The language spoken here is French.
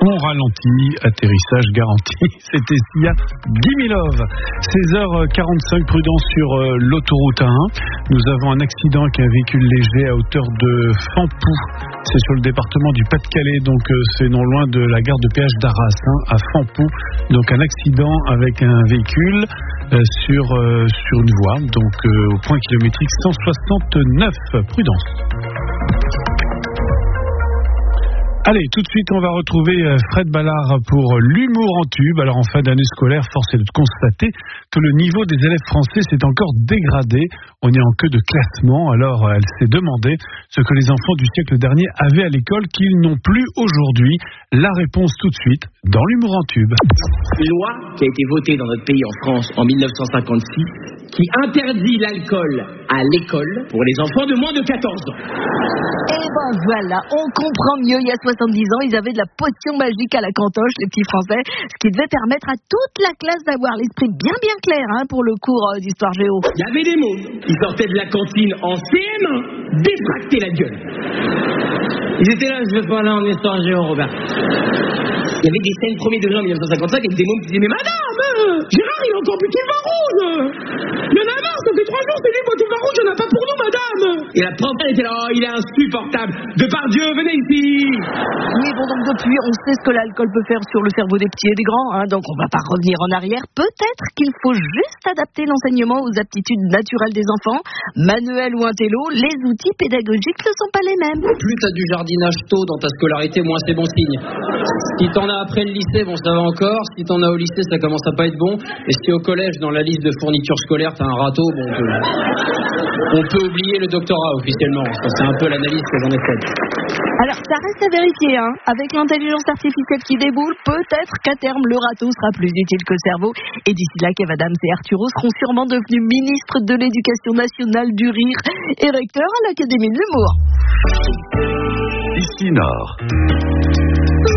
on ralentit, atterrissage garanti. C'était Sia Guimilov. 16h45, prudence sur l'autoroute A1. Nous avons un accident avec un véhicule léger à hauteur de Fampou. C'est sur le département du Pas-de-Calais, donc c'est non loin de la gare de péage d'Arras, à Fampou. Donc un accident avec un véhicule sur une voie, donc au point kilométrique 169. Prudence. Allez, tout de suite, on va retrouver Fred Ballard pour l'humour en tube. Alors, en fin d'année scolaire, force est de constater que le niveau des élèves français s'est encore dégradé. On est en queue de classement. Alors, elle s'est demandé ce que les enfants du siècle dernier avaient à l'école qu'ils n'ont plus aujourd'hui. La réponse tout de suite dans l'humour en tube. Une loi qui a été votée dans notre pays en France en 1956 qui interdit l'alcool à l'école pour les enfants de moins de 14 ans. Et ben voilà, on comprend mieux. Il y a 70 ans, ils avaient de la potion magique à la cantoche, les petits Français, ce qui devait permettre à toute la classe d'avoir l'esprit bien clair pour le cours d'histoire géo. Il y avait des mômes qui sortaient de la cantine en CM1, défractaient la gueule. Ils étaient là, je veux pas là en histoire géo, Robert. Il y avait des scènes premier degré en 1955 avec des mômes qui disaient mais madame, Gérard il a encore buté le vin rouge. Il y en a marre, ça fait 3 jours, c'est lui qui boit du vin rouge, il n'y en a pas pour nous madame. Et la prof elle était là, oh, il est insupportable. Depardieu, venez ici. Mais bon, donc depuis, on sait ce que l'alcool peut faire sur le cerveau des petits et des grands, donc on va pas revenir en arrière. Peut-être qu'il faut juste adapter l'enseignement aux aptitudes naturelles des enfants. Manuel ou intello, les outils pédagogiques ne sont pas les mêmes. Plus t'as du jardinage tôt dans ta scolarité, moins c'est bon signe. Si t'en as après le lycée, bon ça va encore. Si t'en as au lycée, ça commence à pas être bon. Et si au collège, dans la liste de fournitures scolaires, t'as un râteau, bon, on peut oublier le doctorat officiellement. Ça, c'est un peu l'analyse que j'en ai faite. Alors, ça reste à vérifier, Avec l'intelligence artificielle qui déboule, peut-être qu'à terme, le râteau sera plus utile que le cerveau. Et d'ici là, Kev Adams et Arturo seront sûrement devenus ministres de l'Éducation nationale du rire et recteurs à l'Académie de l'humour. Ici Nord.